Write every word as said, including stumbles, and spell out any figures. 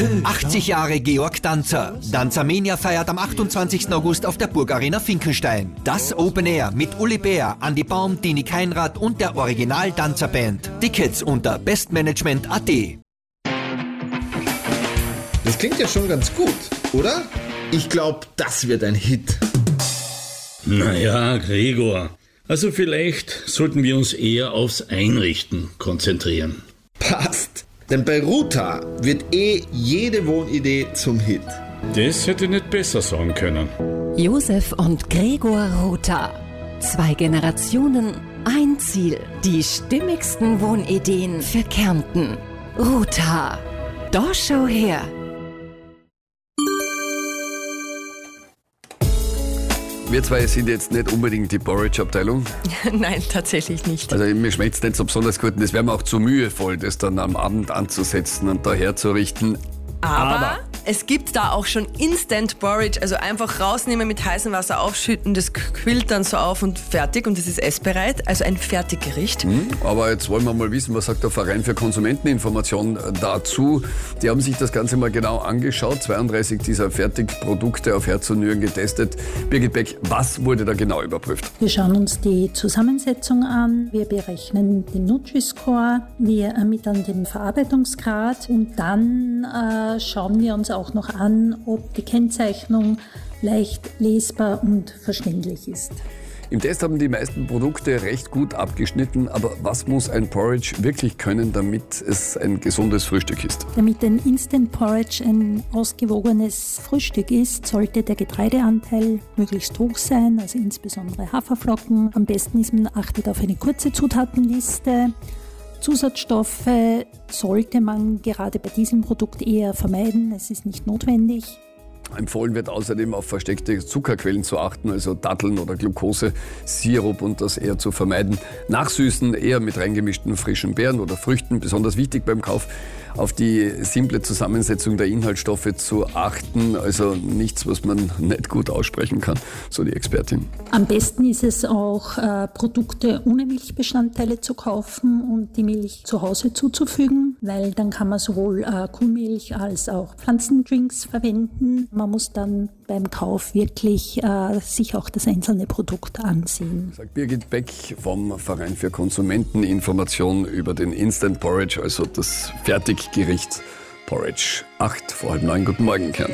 achtzig Jahre Georg Danzer. Danzermania feiert am achtundzwanzigsten August auf der Burgarena Finkenstein. Das Open Air mit Uli Bär, Andi Baum, Dini Keinrad und der Original-Danzerband. Tickets unter bestmanagement punkt a t. Das klingt ja schon ganz gut, oder? Ich glaube, das wird ein Hit. Naja, Gregor. Also vielleicht sollten wir uns eher aufs Einrichten konzentrieren. Passt. Denn bei Ruta wird eh jede Wohnidee zum Hit. Das hätte ich nicht besser sagen können. Josef und Gregor Ruta. Zwei Generationen, ein Ziel. Die stimmigsten Wohnideen für Kärnten. Ruta. Da schau her. Wir zwei sind jetzt nicht unbedingt die Porridge-Abteilung. Nein, tatsächlich nicht. Also mir schmeckt es nicht so besonders gut und es wäre mir auch zu mühevoll, das dann am Abend anzusetzen und da herzurichten. Aber, Aber es gibt da auch schon Instant Porridge, also einfach rausnehmen, mit heißem Wasser aufschütten, das quillt dann so auf und fertig und es ist essbereit, also ein Fertiggericht. Mhm, aber jetzt wollen wir mal wissen, was sagt der Verein für Konsumenteninformation dazu? Die haben sich das Ganze mal genau angeschaut, zweiunddreißig dieser Fertigprodukte auf Herz und Nieren getestet. Birgit Beck, was wurde da genau überprüft? Wir schauen uns die Zusammensetzung an, wir berechnen den Nutri-Score, wir ermitteln den Verarbeitungsgrad und dann äh, schauen wir uns auch noch an, ob die Kennzeichnung leicht lesbar und verständlich ist. Im Test haben die meisten Produkte recht gut abgeschnitten, aber was muss ein Porridge wirklich können, damit es ein gesundes Frühstück ist? Damit ein Instant Porridge ein ausgewogenes Frühstück ist, sollte der Getreideanteil möglichst hoch sein, also insbesondere Haferflocken. Am besten ist man achtet auf eine kurze Zutatenliste. Zusatzstoffe sollte man gerade bei diesem Produkt eher vermeiden, es ist nicht notwendig. Empfohlen wird außerdem auf versteckte Zuckerquellen zu achten, also Datteln oder Glucose, Sirup und das eher zu vermeiden. Nachsüßen eher mit reingemischten frischen Beeren oder Früchten. Besonders wichtig beim Kauf, auf die simple Zusammensetzung der Inhaltsstoffe zu achten. Also nichts, was man nicht gut aussprechen kann, so die Expertin. Am besten ist es auch, äh, Produkte ohne Milchbestandteile zu kaufen und die Milch zu Hause zuzufügen, weil dann kann man sowohl äh, Kuhmilch als auch Pflanzendrinks verwenden. Man muss dann beim Kauf wirklich äh, sich auch das einzelne Produkt ansehen. Sagt Birgit Beck vom Verein für Konsumenteninformation über den Instant Porridge, also das Fertiggericht Porridge. Acht vor halb neun. Guten Morgen, Kärnten.